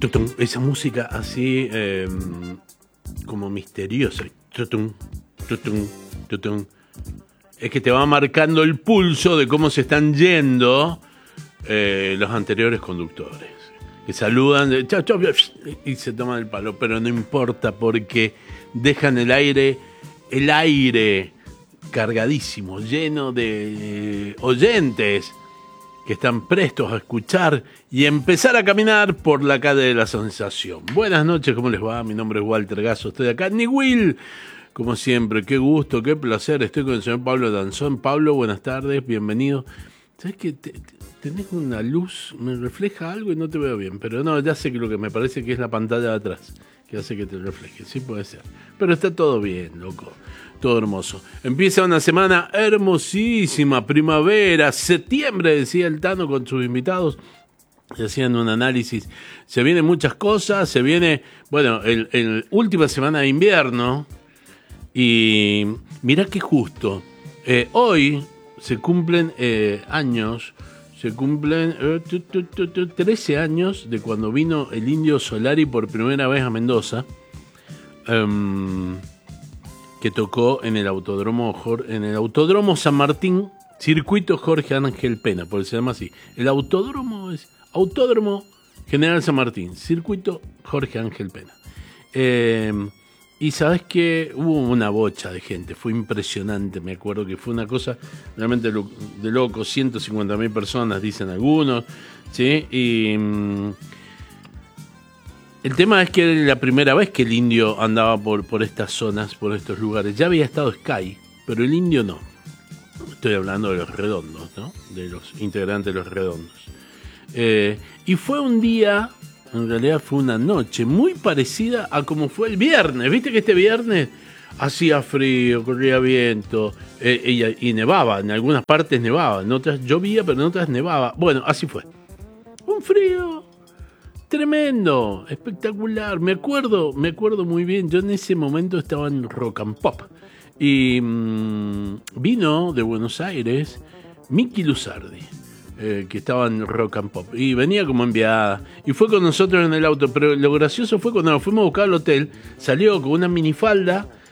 tutum, esa música así como misteriosa. Tutum, tutum, tutum. Es que te va marcando el pulso de cómo se están yendo los anteriores conductores. Que saludan, chau, chau, y se toman el palo, pero no importa porque dejan el aire cargadísimo, lleno de oyentes que están prestos a escuchar y empezar a caminar por la calle de la sensación. Buenas noches, ¿cómo les va? Mi nombre es Walter Gasso, estoy acá en Niwil, como siempre. Qué gusto, qué placer, estoy con el señor Pablo Danzón. Pablo, buenas tardes, bienvenido. ¿Sabes qué? Tenés una luz, me refleja algo y no te veo bien, pero no, ya sé que lo que me parece que es la pantalla de atrás, que hace que te refleje, sí puede ser. Pero está todo bien, loco. Todo hermoso. Empieza una semana hermosísima, primavera, septiembre, decía el Tano con sus invitados. Y hacían un análisis. Se vienen muchas cosas, se viene, bueno, el última semana de invierno. Y mirá qué justo. Hoy se cumplen años, se cumplen 13 años de cuando vino el Indio Solari por primera vez a Mendoza. Que tocó en el Autódromo San Martín, Circuito Jorge Ángel Pena, porque se llama así. El autódromo es Autódromo General San Martín, Circuito Jorge Ángel Pena. Y sabes que hubo una bocha de gente, fue impresionante, me acuerdo que fue una cosa realmente de loco, 150.000 personas, dicen algunos, ¿sí? Y el tema es que era la primera vez que el Indio andaba por estas zonas, por estos lugares. Ya había estado Sky, pero el Indio no. Estoy hablando de los Redondos, ¿no? De los integrantes de los Redondos. Y fue un día, en realidad fue una noche, muy parecida a como fue el viernes. ¿Viste que este viernes hacía frío, corría viento y nevaba? En algunas partes nevaba, en otras llovía, pero en otras nevaba. Bueno, así fue. Un frío tremendo, espectacular. Me acuerdo muy bien. Yo en ese momento estaba en Rock and Pop y vino de Buenos Aires Miki Luzardi, que estaba en Rock and Pop y venía como enviada y fue con nosotros en el auto. Pero lo gracioso fue cuando nos fuimos a buscar al hotel, salió con una minifalda